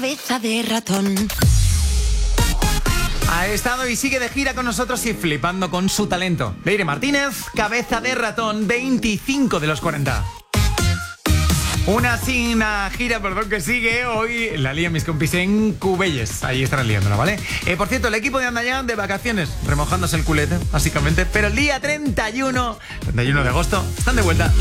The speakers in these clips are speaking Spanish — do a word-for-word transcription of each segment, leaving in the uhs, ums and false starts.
Cabeza de ratón. Ha estado y sigue de gira con nosotros y flipando con su talento. Leire Martínez, Cabeza de ratón, veinticinco de los cuarenta. Una sin una gira, perdón, que sigue. Hoy la lían mis compis en Cubelles. Ahí estarán liándola, ¿vale? Eh, por cierto, el equipo de Anda Ya de vacaciones, remojándose el culete, básicamente. Pero el día treinta y uno, treinta y uno de agosto, están de vuelta.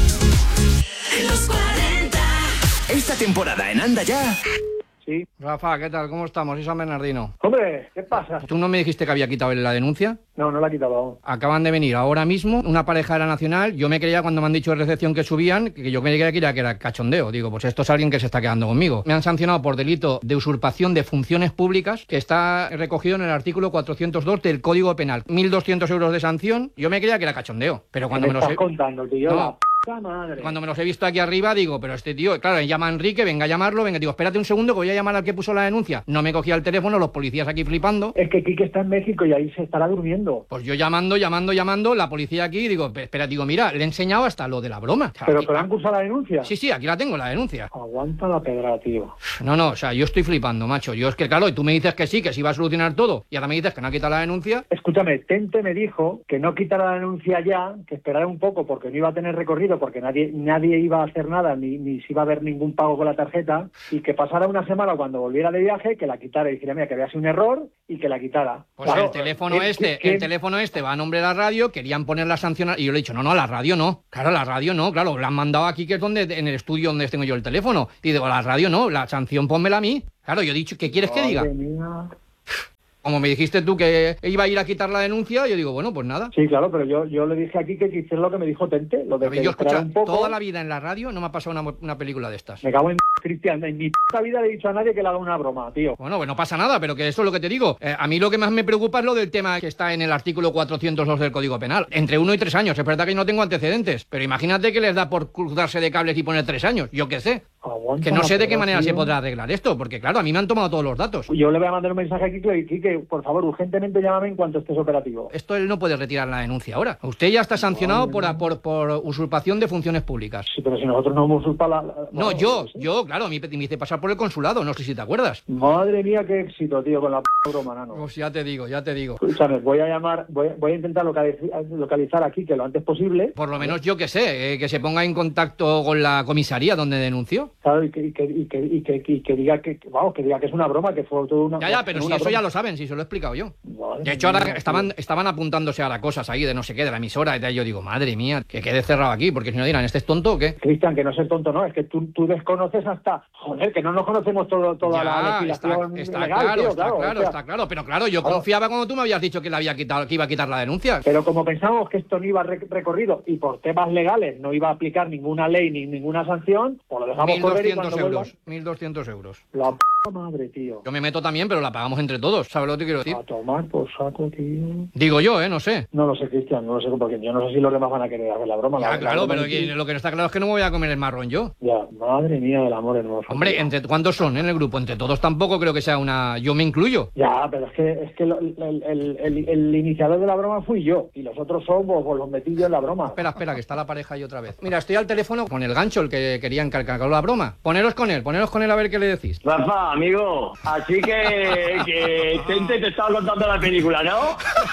Los cuarenta. Esta temporada en Anda Ya. Sí. Rafa, ¿qué tal? ¿Cómo estamos? Soy San Bernardino. Hombre, ¿qué pasa? ¿Tú no me dijiste que había quitado la denuncia? No, no la he quitado aún. Acaban de venir ahora mismo una pareja de la Nacional. Yo me creía cuando me han dicho de recepción que subían, que yo me creía que era, que era cachondeo. Digo, pues esto es alguien que se está quedando conmigo. Me han sancionado por delito de usurpación de funciones públicas, que está recogido en el artículo cuatrocientos dos del Código Penal. mil doscientos euros de sanción. Yo me creía que era cachondeo. Pero cuando ¿Qué me me los estás he... contando, tío? No. La p*** madre. Cuando me los he visto aquí arriba, digo, pero este tío, claro, llama a Enrique, venga a llamarlo, venga, digo, espérate un segundo que voy a llamar al que puso la denuncia. No me cogía el teléfono, los policías aquí flipando. Es que Quique está en México y ahí se estará durmiendo. Pues yo llamando, llamando, llamando, la policía aquí, digo, espera, digo, mira, le he enseñado hasta lo de la broma. ¿Pero Aquí- que le han cursado la denuncia? Sí, sí, aquí la tengo, la denuncia. Aguanta la pedra, tío. No, no, o sea, yo estoy flipando, macho. Yo es que, claro, y tú me dices que sí, que sí va a solucionar todo, y ahora me dices que no ha quitado la denuncia. Escúchame, Tente me dijo que no quitara la denuncia ya, que esperara un poco porque no iba a tener recorrido, porque nadie nadie iba a hacer nada, ni, ni se iba a ver ningún pago con la tarjeta, y que pasara una semana cuando volviera de viaje, que la quitara y dijera, mira, que había sido un error y que la quitara. Pues Claro, el teléfono ¿qué- este, qué- el teléfono este va a nombre de la radio, querían poner la sanción, a- y yo le he dicho, no, no, a la radio no. Claro, la radio no, claro, la han mandado aquí, que es donde, en el estudio donde tengo yo el teléfono. Y digo, la radio no, la sanción pónmela a mí. Claro, yo he dicho, ¿qué quieres que diga? Madre mía. Como me dijiste tú que iba a ir a quitar la denuncia, yo digo, bueno, pues nada. Sí, claro, pero yo, yo le dije aquí que hiciera lo que me dijo Tente, lo de Pero que yo esperara escucha, un poco. toda la vida en la radio no me ha pasado una, una película de estas. Me cago en Cristian, en mi puta vida le he dicho a nadie que le haga una broma, tío. Bueno, pues no pasa nada, pero que eso es lo que te digo. Eh, a mí lo que más me preocupa es lo del tema que está en el artículo cuatrocientos dos del Código Penal. Entre uno y tres años. Es verdad que yo no tengo antecedentes, pero imagínate que les da por cruzarse de cables y poner tres años. Yo qué sé. Aguanta Que no la sé de qué pedra, manera tío. se podrá arreglar esto, porque claro, a mí me han tomado todos los datos. Yo le voy a mandar un mensaje a Quique y Quique, por favor, urgentemente llámame en cuanto estés operativo. Esto él no puede retirar la denuncia ahora. Usted ya está sancionado Madre por, mía. por, por usurpación de funciones públicas. Sí, pero si nosotros no hemos usurpado la... la- No, bueno, yo, sí. yo, claro, me, me hice pasar por el consulado, no sé si te acuerdas. Madre mía, qué éxito, tío, con la p broma, nano. Pues ya te digo, ya te digo. Escúchame, voy a llamar, voy, voy a intentar localizar, localizar a Quique lo antes posible. Por lo menos yo que sé, eh, que se ponga en contacto con la comisaría donde denunció. Claro, y que, y que, y que, y que, y que diga que, vamos, que diga que es una broma, que fue todo una... Ya, ya, pero una si eso broma. ya lo saben, si se lo he explicado yo. Madre De hecho, ahora mía, estaban, tío. estaban apuntándose ahora cosas ahí de no sé qué, de la emisora, y tal. Yo digo, madre mía, que quede cerrado aquí, porque si no dirán, ¿este es tonto o qué? Cristian, que no ser tonto, no, es que tú, tú desconoces hasta... Joder, que no nos conocemos todo, toda la Ya, está, legislación está legal, claro, tío, está claro, claro, o sea, está claro, pero claro, yo claro. confiaba cuando tú me habías dicho que le había quitado, que iba a quitar la denuncia. Pero como pensábamos que esto no iba re- recorrido y por temas legales no iba a aplicar ninguna ley ni ninguna sanción, pues lo dejamos Mil correr y doscientos cuando vuelva... euros, mil doscientos euros. La p madre, tío. Yo me meto también, pero la pagamos entre todos, ¿sabes lo que te quiero decir? A tomar por saco, tío. Digo yo, ¿eh? No sé. No lo sé, Cristian, no lo sé, porque yo no sé si los demás van a querer hacer la broma. Ya, la, la claro, broma pero en sí. que- lo que no está claro es que no me voy a comer el marrón yo. Ya, madre mía del amor hermoso. Hombre, tío. entre ¿cuántos son en el grupo? Entre todos tampoco creo que sea una... Yo me incluyo. Ya, pero es que, es que lo- el, el, el, el iniciador de la broma fui yo, y los otros somos, pues los metí yo en la broma. Espera, espera, que está la pareja ahí otra vez. Mira, estoy al teléfono con el gancho, el que quería encargar la broma. Poneros con él, poneros con él a ver qué le decís. Rafa, amigo, así que, que Tente te estaba contando la película, ¿no?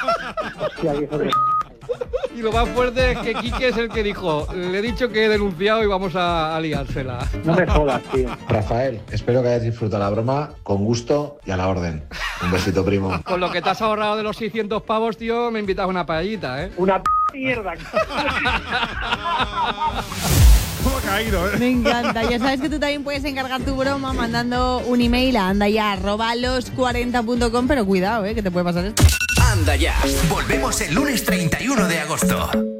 Hostia, hijo de... Y lo más fuerte es que Quique es el que dijo, le he dicho que he denunciado y vamos a, a liársela. No me jodas, tío. Rafael, espero que hayas disfrutado la broma con gusto y a la orden. Un besito, primo. Con lo que te has ahorrado de los seiscientos pavos, tío, me invitas a una paellita, ¿eh? Una p mierda. ¿Cómo ha caído, eh? Me encanta. Ya sabes que tú también puedes encargar tu broma mandando un email a andaya arroba los cuarenta punto com, pero cuidado, eh, que te puede pasar esto. Anda Ya. Volvemos el lunes treinta y uno de agosto.